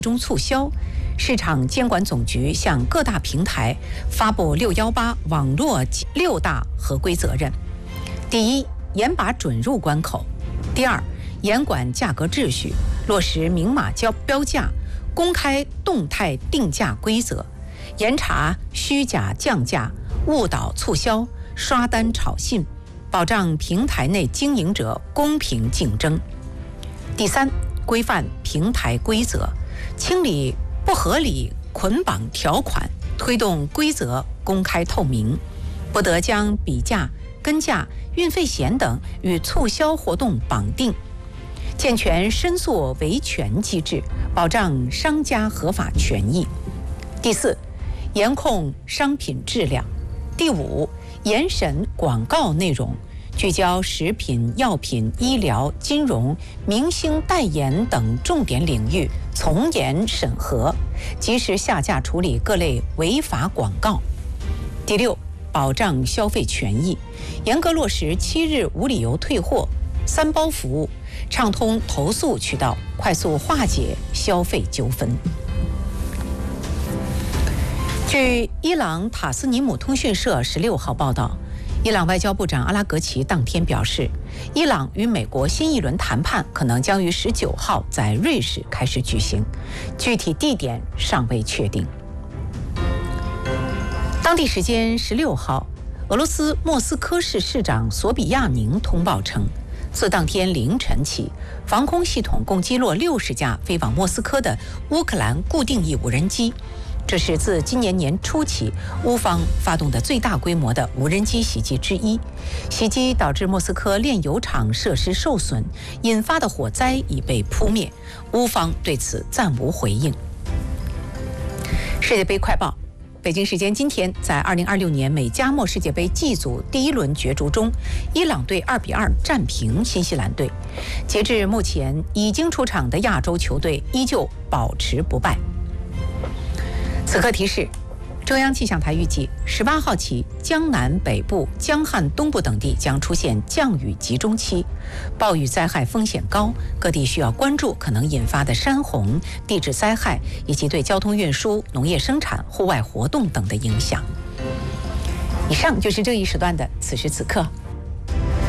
中促销，市场监管总局向各大平台发布618网络6大合规责任。第一，严把准入关口；第二，严管价格秩序，落实明码标价，公开动态定价规则，严查虚假降价、误导促销、刷单炒信，保障平台内经营者公平竞争。第三，规范平台规则，清理不合理捆绑条款，推动规则公开透明，不得将比价、跟价、运费险等与促销活动绑定，健全申诉维权机制，保障商家合法权益。第四，严控商品质量。第五，严审广告内容，聚焦食品、药品、医疗、金融、明星代言等重点领域，从严审核，及时下架处理各类违法广告。第六，保障消费权益，严格落实7日无理由退货、3包服务，畅通投诉渠道，快速化解消费纠纷。据伊朗塔斯尼姆通讯社16号报道，伊朗外交部长阿拉格齐当天表示，伊朗与美国新一轮谈判可能将于19号在瑞士开始举行，具体地点尚未确定。当地时间16号，俄罗斯莫斯科市市长索比亚宁通报称，自当天凌晨起，防空系统共击落60架飞往莫斯科的乌克兰固定翼无人机。这是自今年年初起乌方发动的最大规模的无人机袭击之一。袭击导致莫斯科炼油厂设施受损，引发的火灾已被扑灭，乌方对此暂无回应。世界杯快报。北京时间今天，在2026年美加墨世界杯 G 组第1轮角逐中，伊朗队2比2战平新西兰队。截至目前，已经出场的亚洲球队依旧保持不败。此刻提示：中央气象台预计18号起，江南北部、江汉东部等地将出现降雨集中期，暴雨灾害风险高，各地需要关注可能引发的山洪、地质灾害以及对交通运输、农业生产、户外活动等的影响。以上就是这一时段的此时此刻。